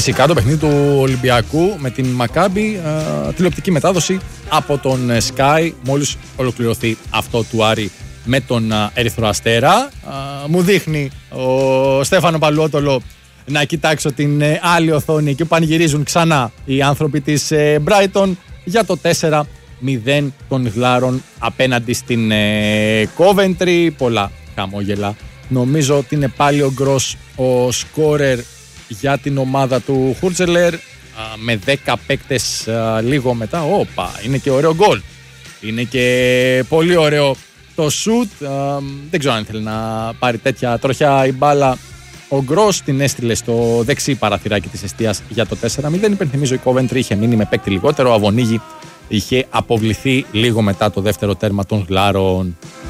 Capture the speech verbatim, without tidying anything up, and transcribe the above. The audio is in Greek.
φυσικά το παιχνίδι του Ολυμπιακού με την Μακάμπι, τηλεοπτική μετάδοση από τον Sky μόλις ολοκληρωθεί αυτό του Άρη με τον Ερυθρό Αστέρα. Μου δείχνει ο Στέφανο Παλουότολο να κοιτάξω την άλλη οθόνη και πανηγυρίζουν ξανά οι άνθρωποι της Brighton για το τέσσερα μηδέν των Γλάρων απέναντι στην Coventry. Πολλά χαμόγελα. Νομίζω ότι είναι πάλι ο Γκρος ο σκόρερ για την ομάδα του Χούρτζελερ με δέκα παίκτες λίγο μετά. Όπα, είναι και ωραίο γκολ. Είναι και πολύ ωραίο το σουτ. Δεν ξέρω αν ήθελε να πάρει τέτοια τροχιά η μπάλα. Ο Γκρος την έστειλε στο δεξί παραθυράκι της εστίας για το τέσσερα μηδέν. Υπενθυμίζω η Coventry είχε μείνει με παίκτη λιγότερο. Ο Αβωνίγη είχε αποβληθεί λίγο μετά το δεύτερο τέρμα των Γλάρων.